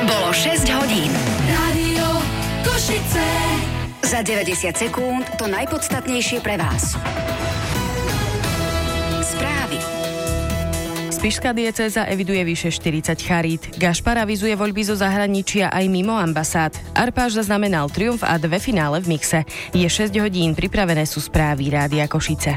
Bolo 6 hodín. Rádio Košice. Za 90 sekúnd to najpodstatnejšie pre vás. Správy. Spišská diecéza eviduje vyše 40 charít. Gašpar avizuje voľby zo zahraničia aj mimo ambasád. Arpáš zaznamenal triumf a 2 finále v mixe. Je 6 hodín, pripravené sú správy Rádia Košice.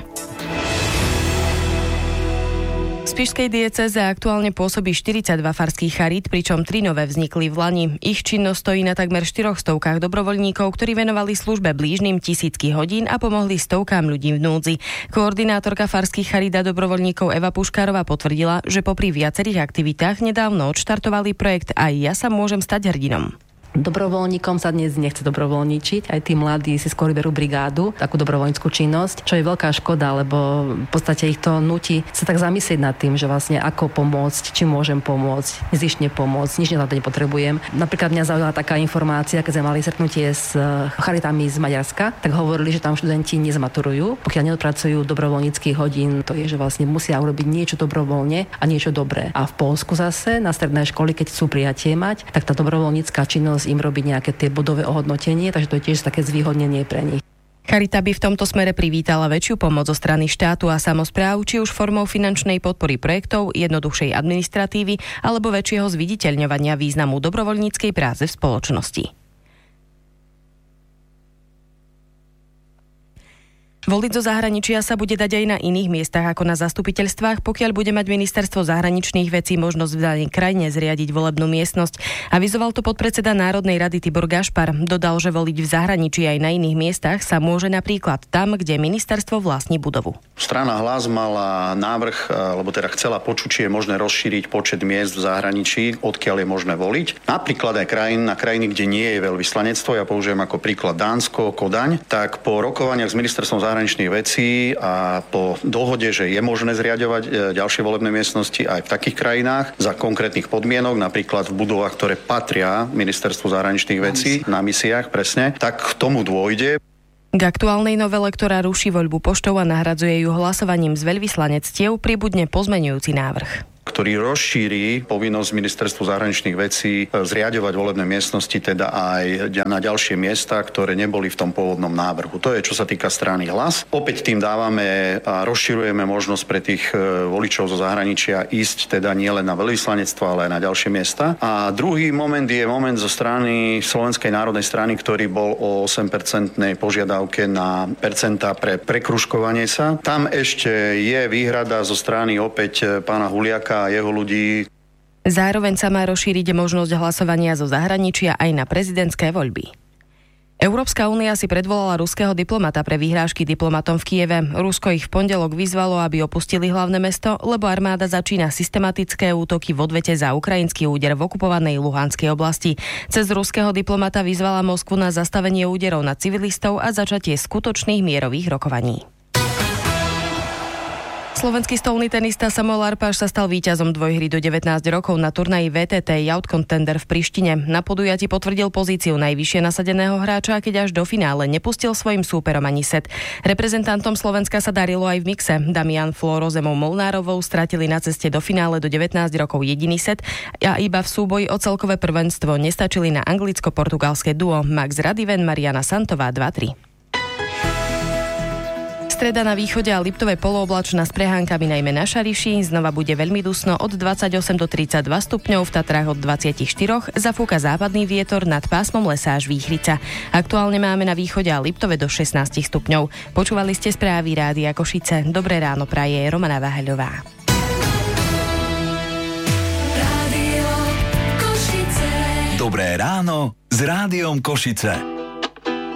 V spišskej diecéze aktuálne pôsobí 42 farských charít, pričom 3 nové vznikli v lani. Ich činnosť stojí na takmer 400 dobrovoľníkov, ktorí venovali službe blížnym tisícky hodín a pomohli stovkám ľudí v núdzi. Koordinátorka farských charít a dobrovoľníkov Eva Puškárová potvrdila, že popri viacerých aktivitách nedávno odštartovali projekt Aj ja sa môžem stať hrdinom. Dobrovoľníkom sa dnes nechce dobrovoľníčiť. Aj tí mladí si skôr berú brigádu, takú dobrovoľníckú činnosť, čo je veľká škoda, lebo v podstate ich to nutí sa tak zamyslieť nad tým, že vlastne ako pomôcť, či môžem pomôcť, nezištne pomôcť, nič na to nepotrebujem. Napríklad mňa zaujala taká informácia, keď sme mali stretnutie s charitami z Maďarska, tak hovorili, že tam študenti nezmaturujú, pokiaľ neodpracujú dobrovoľníckych hodín. To je, že vlastne musia urobiť niečo dobrovoľne a niečo dobré. A v Poľsku zase na strednej školy, keď chcú prijatie mať, tak tá dobrovoľnícka činnosť im robiť nejaké tie bodové ohodnotenie, takže to je tiež také zvýhodnenie pre nich. Charita by v tomto smere privítala väčšiu pomoc zo strany štátu a samospráv, či už formou finančnej podpory projektov, jednoduchšej administratívy alebo väčšieho zviditeľňovania významu dobrovoľníckej práce v spoločnosti. Voliť zo zahraničia sa bude dať aj na iných miestach ako na zastupiteľstvách, pokiaľ bude mať ministerstvo zahraničných vecí možnosť v danej krajine zriadiť volebnú miestnosť. Avizoval to podpredseda Národnej rady Tibor Gašpar. Dodal, že voliť v zahraničí aj na iných miestach sa môže napríklad tam, kde ministerstvo vlastní budovu. Strana Hlas mala návrh, alebo teda chcela počuť, či je možné rozšíriť počet miest v zahraničí, odkiaľ je možné voliť. Napríklad aj na krajiny, kde nie je veľvyslanectvo, ja použijem ako príklad Dánsko, Kodaň, tak po rokovaniach s ministerstvom zahraničných vecí a po dohode, že je možné zriaďovať ďalšie volebné miestnosti aj v takých krajinách za konkrétnych podmienok, napríklad v budovách, ktoré patria ministerstvu zahraničných vecí na misiách, presne, tak k tomu dôjde. K aktuálnej novele, ktorá ruší voľbu poštou a nahradzuje ju hlasovaním z veľvyslanectiev, pribudne pozmeňujúci návrh, ktorý rozšíri povinnosť ministerstvu zahraničných vecí zriaďovať volebné miestnosti, teda aj na ďalšie miesta, ktoré neboli v tom pôvodnom návrhu. To je, čo sa týka strany Hlas. Opäť tým dávame a rozširujeme možnosť pre tých voličov zo zahraničia ísť teda nielen na veľvyslanectvo, ale aj na ďalšie miesta. A druhý moment je moment zo strany Slovenskej národnej strany, ktorý bol o 8% požiadavke na percentá pre prekružkovanie sa. Tam ešte je výhrada zo strany opäť pána Huliaka a jeho ľudí. Zároveň sa má rozšíriť možnosť hlasovania zo zahraničia aj na prezidentské voľby. Európska únia si predvolala ruského diplomata pre vyhrážky diplomatom v Kieve. Rusko ich v pondelok vyzvalo, aby opustili hlavné mesto, lebo armáda začína systematické útoky v odvete za ukrajinský úder v okupovanej Luhanskej oblasti. Cez ruského diplomata vyzvala Moskvu na zastavenie úderov na civilistov a začatie skutočných mierových rokovaní. Slovenský stolný tenista Samuel Arpáš sa stal víťazom dvojhry do 19 rokov na turnaji VTT Youth Contender v Prištine. Na podujatí potvrdil pozíciu najvyššie nasadeného hráča, keď až do finále nepustil svojim súperom ani set. Reprezentantom Slovenska sa darilo aj v mixe. Damian Floro s Emou Molnárovou stratili na ceste do finále do 19 rokov jediný set a iba v súboji o celkové prvenstvo nestačili na anglicko-portugalské duo Max Radiven, Mariana Santová 2-3. Streda na východe a Liptové polooblačná s prehánkami najmä na Šariši. Znova bude veľmi dusno od 28 do 32 stupňov, v Tatrách od 24, zafúka západný vietor, nad pásmom lesa až Výchrica. Aktuálne máme na východe a Liptove do 16 stupňov. Počúvali ste správy Rádia Košice. Dobré ráno praje Romana Vaheľová. Rádio Košice. Dobré ráno s Rádiom Košice.